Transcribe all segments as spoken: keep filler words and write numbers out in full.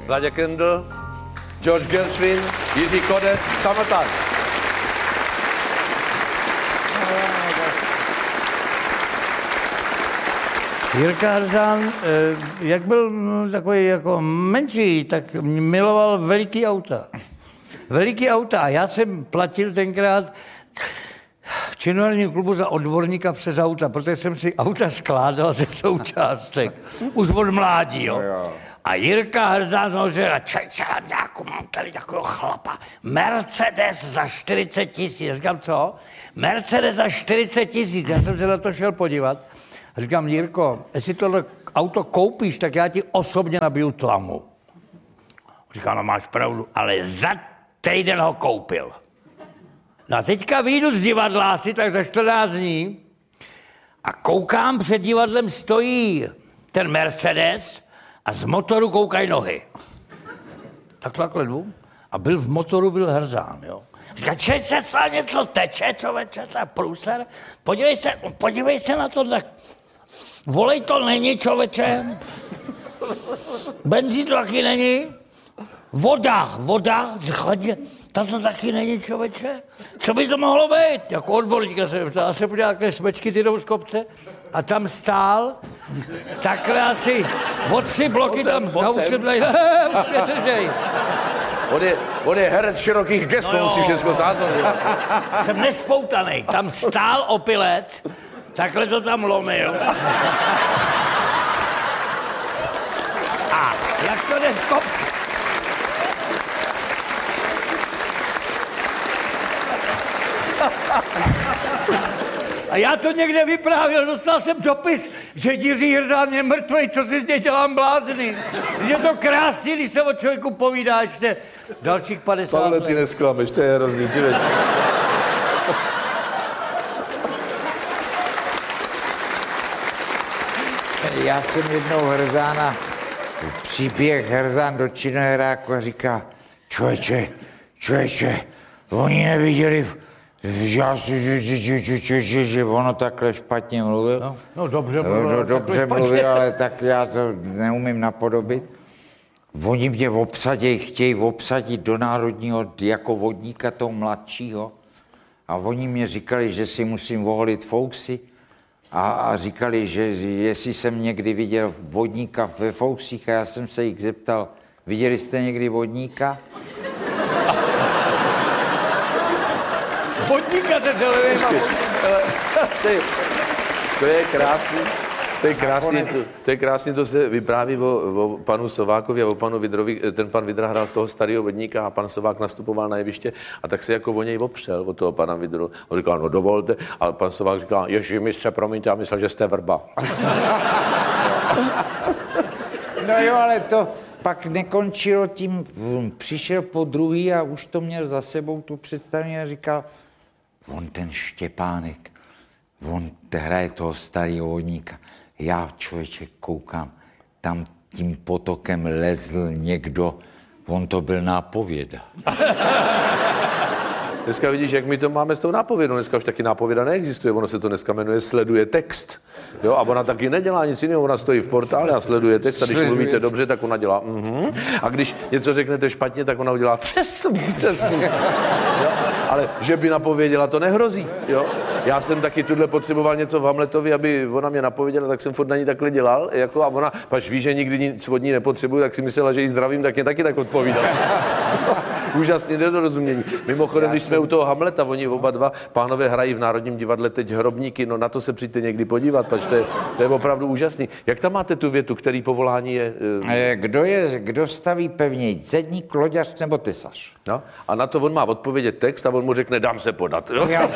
Vláďa Kendl, George Gershwin, Jiří Kodek, Summertime. Jirka Hrzán, jak byl takový jako menší, tak miloval veliký auta. Veliký auta. A já jsem platil tenkrát v činoherním klubu za odborníka přes auta, protože jsem si auta skládal ze součástek. Už od mládí, jo. A Jirka Hrzán nožil, čajčáňáku, mám tady takového chlapa. Mercedes za čtyřicet tisíc. Říkám, co? Mercedes za čtyřicet tisíc. Já jsem se na to šel podívat. A říkám, Jirko, jestli tohle auto koupíš, tak já ti osobně nabiju tlamu. Říkám, no máš pravdu, ale za týden ho koupil. No a teďka vyjdu z divadla asi tak za čtrnáct dní a koukám, před divadlem stojí ten Mercedes a z motoru koukají nohy. Takhle jdu a byl v motoru byl Hrzán, jo. Říká, čeče, co něco teče, člověče, to je průser. Podívej se, podívej se na to, tak volej to není, člověče. Benzín to taky není. Voda, voda, chodě, tam to taky není, člověče. Co by to mohlo být? Jako odborníka se ptal, se podíval, jaké smečky ty jdou z kopce a tam stál, takhle asi od tři bloky tam, tam už se dlej, už nedržej. On je, on je herec širokých gestů, no musí všechno znát. Jsem nespoutanej, tam stál opilec, takhle to tam lomil. A jak to jde z kopce? A já to někde vyprávěl, dostal jsem dopis, že Jiří Hrzán je mrtvej, co si z něj dělám blázny. Je to krásný, když se o člověku povídá ještě dalších padesát let. Pavle, ty nesklameš, to je hrozný, ty veď. Já jsem jednou Hrzána, příběh Hrzán do činoheráku a říká, člověče, člověče, oni neviděli, já si, že, že, že, že, že, že ono takhle špatně mluvil. No, no dobře mluvil. No, dobře mluvil, ale tak já to neumím napodobit. Oni mě obsadí, chtějí obsadit do národního jako vodníka toho mladšího. A oni mě říkali, že si musím voholit fousy. A, a říkali, že jestli jsem někdy viděl vodníka ve fousích. A já jsem se jich zeptal, viděli jste někdy vodníka? Vodníka ten televize. To je krásný. To je krásný, to, to je krásný, to se vypráví o, o panu Sovákovi a o panu Vidrovi. Ten pan Vidra hrál toho starého vodníka a pan Sovák nastupoval na jeviště a tak se jako o něj opřel, od toho pana Vidru. On říkal, no dovolte. A pan Sovák říkal, ježi, mistře, promiňte, já myslel, že jste vrba. No jo, ale to pak nekončilo tím, přišel po druhý a už to měl za sebou tu představení a říkal, on ten Štěpánek, on hraje toho starého vodníka. Já, člověče, koukám, tam tím potokem lezl někdo, on to byl nápověda. Dneska vidíš, jak my to máme s tou nápovědou. Dneska už taky nápověda neexistuje, ono se to dneska jmenuje sleduje text. Jo, a ona taky nedělá nic jiného, ona stojí v portále a sleduje text a když sleduje mluvíte dobře, tak ona dělá mhm. A když něco řeknete špatně, tak ona udělá přes, přes. Ale že by napověděla, to nehrozí. Jo? Já jsem taky tuhle potřeboval něco v Hamletovi, aby ona mě napověděla, tak jsem furt na ní takhle dělal. Jako, a ona, pač ví, že nikdy nic od ní nepotřebuji, tak si myslela, že jí zdravím, tak mě taky tak odpovídal. Úžasně nedorozumění. Mimochodem, když jsme u toho Hamleta, oni oba dva pánové hrají v Národním divadle teď Hrobníky, no na to se přijďte někdy podívat, pač to je, to je opravdu úžasný. Jak tam máte tu větu, který povolání je? Uh... Kdo je, kdo staví pevněji, zedník, loďař nebo tesař? No, a na to on má odpovědět text a on mu řekne, dám se podat. Jo? Já.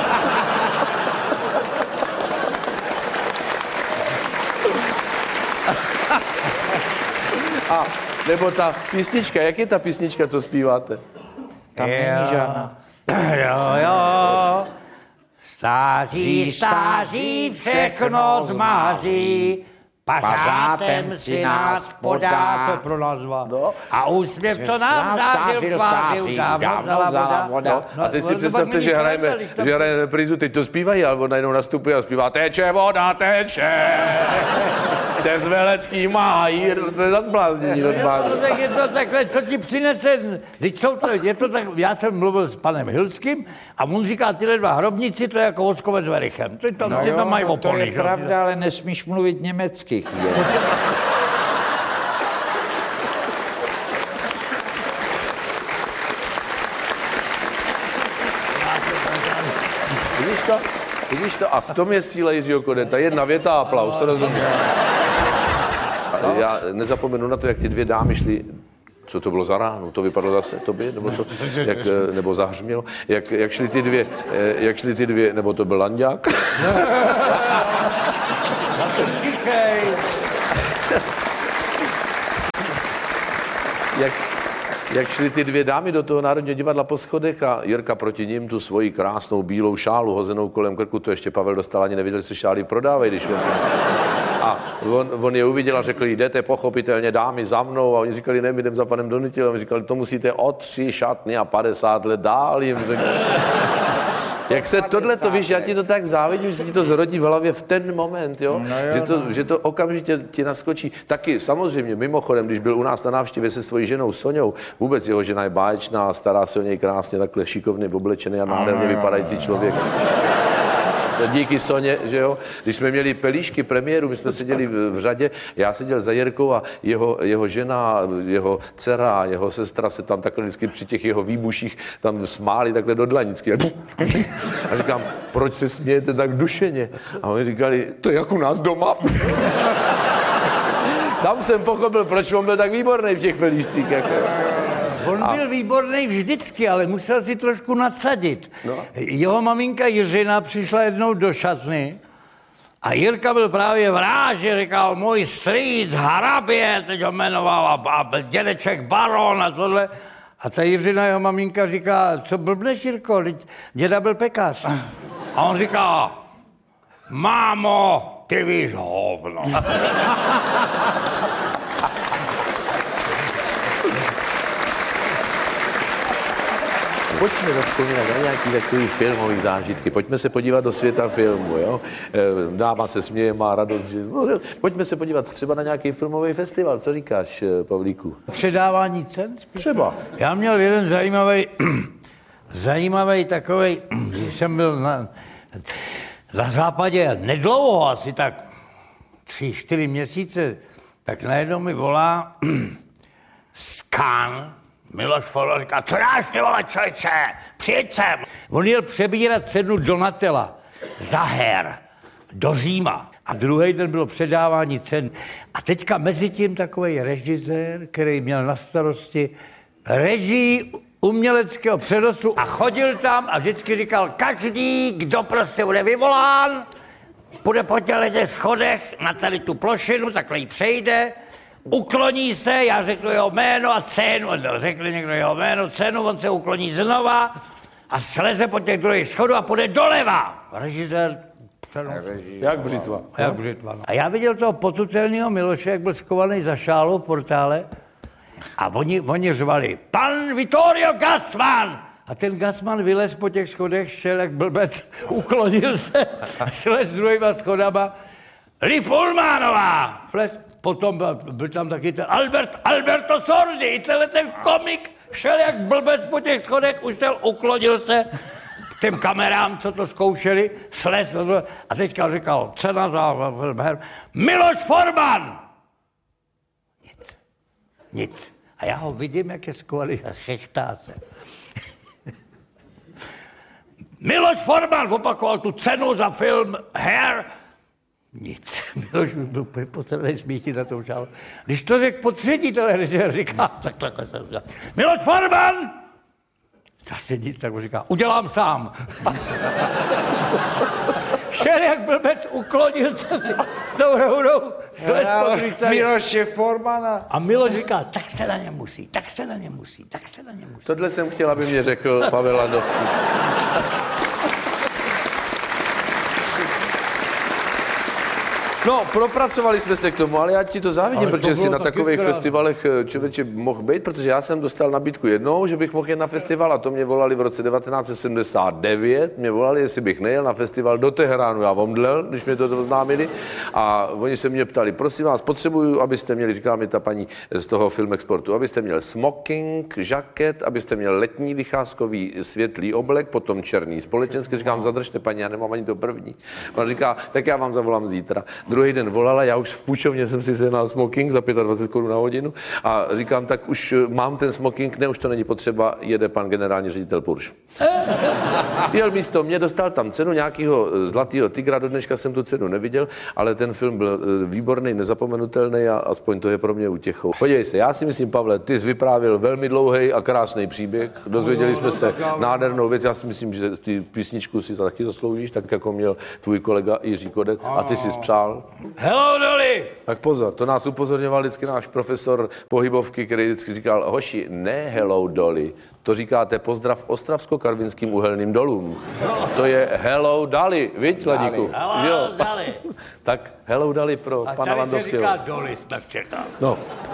A nebo ta písnička, jak je ta písnička, co zpíváte? Tam jo. Není žádná. Jo, jo. Stáří, stáří, všechno zmáří, pařátem si nás podá, to pro nás dva. No. A úsměv to nám zářil tváři, dávno vzala voda. No. A teď si představte, že hrajeme, že hrajeme reprízu, teď to zpívají, ale on najednou nastupuje a zpívá teče voda, teče. Přes Velecký máj, to je zbláznění. No, no, tak je to takhle, co ti přinese, když jsou to, je to tak, já jsem mluvil s panem Hilským a on říká, tyhle dva hrobníci, to je jako Voskovec s Verichem. To, tam, No ty jo, tam mají no, opony. to je pravda, ale nesmíš mluvit německy. Vidíš to? Vidíš to? A v tom je síla Jiřího Kodeta. Jedna věta a aplaus, to rozumím. Já nezapomenu na to, jak ty dvě dámy šly. Co to bylo za ránu? To vypadlo zase tobě? Nebo, co? Jak, nebo zahřmělo? Jak, jak, šly ty dvě, jak šly ty dvě, nebo to byl Landák? jak, jak šly ty dvě dámy do toho Národního divadla po schodech a Jirka proti ním tu svoji krásnou bílou šálu hozenou kolem krku, to ještě Pavel dostal, ani nevěděl, že se šály prodávají, když on... A on, on je uviděl a řekl, jdete pochopitelně dámy za mnou. A oni říkali, ne, my jdem za panem Donutilem. A oni říkali, to musíte o tři šatny a padesát let dál. Jim řekl, jak se tohle to, víš, já ti to tak závidím, že se ti to zrodí v hlavě v ten moment, jo? No jo, že, to, no. že to okamžitě ti naskočí. Taky samozřejmě, mimochodem, když byl u nás na návštěvě se svojí ženou Soňou, vůbec jeho žena je báječná, stará se o něj krásně, takhle šikovně oblečený a nádherně vypadající člověk. To díky Soně, že jo, když jsme měli Pelíšky premiéru, my jsme seděli v, v řadě, já seděl za Jirkou a jeho, jeho žena, jeho dcera, jeho sestra se tam takhle vždycky při těch jeho výbuších tam smáli takhle do dlanicky. A říkám, proč se smějete tak dušeně? A oni říkali, to je jak u nás doma. Tam jsem pochopil, proč on byl tak výborný v těch Pelíšcích. Jako. On a... byl výborný vždycky, ale musel si trošku nadsadit. No. Jeho maminka Jiřina přišla jednou do šatny a Jirka byl právě v ráži, říkal, můj strýc Harabě, teď ho jmenoval, a, a dědeček Baron a tohle. A ta Jiřina, jeho maminka, říká, co blbneš, Jirko, děda byl pekař. A on říká, mámo, ty víš hovno. Pojďme zavzpomínat na nějaký takový filmový zážitky. Pojďme se podívat do světa filmu, jo. Dáma se směje, má radost. Že... Pojďme se podívat třeba na nějaký filmový festival. Co říkáš, Pavlíku? Předávání cen? Spíš? Třeba. Já měl jeden zajímavý, zajímavý takovej, když jsem byl na, na západě nedlouho, asi tak tři, čtyři měsíce, tak najednou mi volá z Cannes Miloš Forman, říká, co dáš, ty vole, čojče, přijeď sem. On jel přebírat cenu Donatella za her do Říma. A druhý den bylo předávání cen. A teďka mezi tím takovej režisér, který měl na starosti režii uměleckého přenosu a chodil tam a vždycky říkal, každý, kdo prostě bude vyvolán, půjde po těchto schodech na tady tu plošinu, takhle jí přejde, ukloní se, já řeknu jeho jméno a cenu, řekli někdo jeho jméno, cenu, on se ukloní znova a sleze po těch druhých schodů a půjde doleva. Režisér přenosu. Jak břitva. Jak břitva, no. A já viděl toho potutelného Miloše, jak byl skovaný za šálou v portále a oni, oni řvali, pan Vittorio Gassman! A ten Gassman vylez po těch schodech, šel jak blbec, uklonil se, slez druhýma schodama. Li Fulmanová! Fles. Potom byl, byl tam taky ten Albert, Alberto Sordi, i tenhle ten komik šel jak blbec po těch schodech, už šel, uklonil se k těm kamerám, co to zkoušeli, slez a teďka říkal, cena za film Miloš Forman! Nic, nic. A já ho vidím, jak je skvělý a chechtá se. Miloš Forman opakoval tu cenu za film Hair. Nic. Miloš byl potřebný smíchy za tou šálu. Když to řekl po třetí televize, říká, tak takhle se říká. Miloš Forman! Zase nic, tak mu říká, udělám sám. Šel jak blbec, uklonil se s tou rounou, slez po Miloše Formana. A Miloš říká, tak se na ně musí, tak se na ně musí, tak se na ně musí. Tohle jsem chtěl, aby mě řekl Pavel Landovský. No, propracovali jsme se k tomu, ale já ti to závidím, Ale to protože si bylo na taky takových krásný. festivalech člověče mohl být, protože já jsem dostal nabídku jednou, že bych mohl jet na festival a to mě volali v roce devatenáct set sedmdesát devět, mě volali, jestli bych nejel na festival do Teheránu, já omdlel, když mě to oznámili a oni se mě ptali, prosím vás, potřebuju, abyste měli, říkala mi ta paní z toho Filmexportu, abyste měl smoking, žaket, abyste měl letní vycházkový světlý oblek, potom černý společenský, říkám, zadržte paní, já nemám ani to první. Ona říká, tak já vám zavolám zítra. Druhý den volala, já už v půjčovně jsem si sehnal smoking za dvacet pět korun na hodinu a říkám, tak už mám ten smoking, ne, už to není potřeba, jede pan generální ředitel Purš. Jel místo mě, dostal tam cenu nějakého zlatého tygra, do dneška jsem tu cenu neviděl, ale ten film byl výborný, nezapomenutelný a aspoň to je pro mě útěchou. Podívej se, já si myslím, Pavle, ty jsi vyprávěl velmi dlouhý a krásný příběh, dozvěděli jsme se nádhernou věc, já si myslím, že ty písničku si taky zasloužíš, tak jako měl tvůj kolega Jiří Kodek a ty si spřál. Hello, Dolly! Tak pozor, to nás upozorňoval vždycky náš profesor pohybovky, který vždycky říkal, hoši, ne hello Dolly, to říkáte pozdrav ostravsko-karvinským uhelným dolům. To je hello Dolly, viď, Ladíku? Hello, Dolly. Tak hello Dolly pro A pana tady se Landovského. říká Dolly, jsme v Čechách. No.